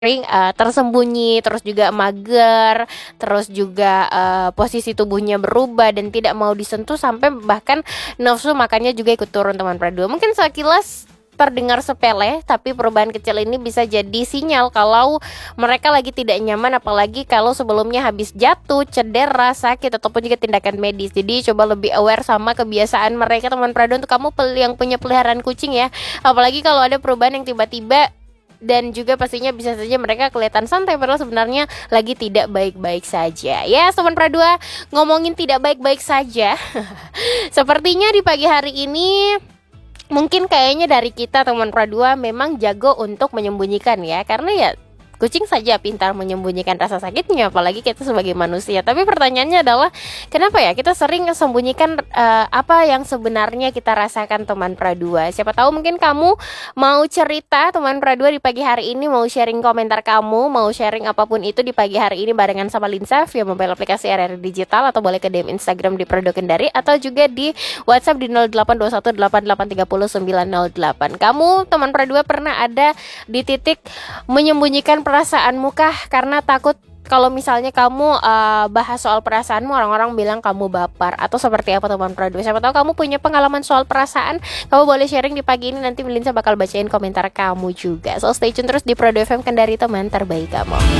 tersembunyi, terus juga mager, terus juga posisi tubuhnya berubah dan tidak mau disentuh, sampai bahkan nafsu makannya juga ikut turun teman pradua. Mungkin sekilas terdengar sepele, tapi perubahan kecil ini bisa jadi sinyal kalau mereka lagi tidak nyaman, apalagi kalau sebelumnya habis jatuh, cedera, sakit, ataupun juga tindakan medis. Jadi coba lebih aware sama kebiasaan mereka teman pradua, untuk kamu yang punya peliharaan kucing ya. Apalagi kalau ada perubahan yang tiba-tiba, dan juga pastinya bisa saja mereka kelihatan santai padahal sebenarnya lagi tidak baik-baik saja. Ya, teman pradua, ngomongin tidak baik-baik saja. Sepertinya di pagi hari ini mungkin kayaknya dari kita teman pradua memang jago untuk menyembunyikan ya, karena ya kucing saja pintar menyembunyikan rasa sakitnya, apalagi kita sebagai manusia. Tapi pertanyaannya adalah, kenapa ya kita sering sembunyikan apa yang sebenarnya kita rasakan teman pradua? Siapa tahu mungkin kamu mau cerita teman pradua di pagi hari ini, mau sharing komentar kamu, mau sharing apapun itu di pagi hari ini barengan sama Linsa via mobile aplikasi RRI Digital, atau boleh ke DM Instagram di Pradua Kendari, atau juga di WhatsApp di 0821883098. Kamu teman pradua pernah ada di titik menyembunyikan perasaanmu kah? Karena takut kalau misalnya kamu bahas soal perasaanmu, orang-orang bilang kamu baper, atau seperti apa teman pradua? Siapa tahu kamu punya pengalaman soal perasaan, kamu boleh sharing di pagi ini, nanti Melinsa bakal bacain komentar kamu juga. So stay tune terus di Pradua FM Kendari, teman terbaik kamu.